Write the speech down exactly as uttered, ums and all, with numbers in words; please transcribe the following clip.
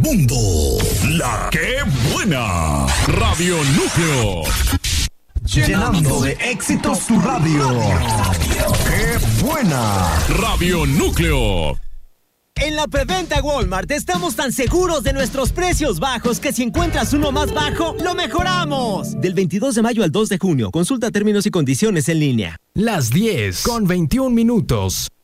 Mundo. La que buena. Radio Núcleo. Llenando de éxitos tu radio. ¡Qué buena! Radio Núcleo. En la preventa Walmart estamos tan seguros de nuestros precios bajos que si encuentras uno más bajo, ¡lo mejoramos! Del veintidós de mayo al dos de junio. Consulta términos y condiciones en línea. Las diez con veintiún minutos.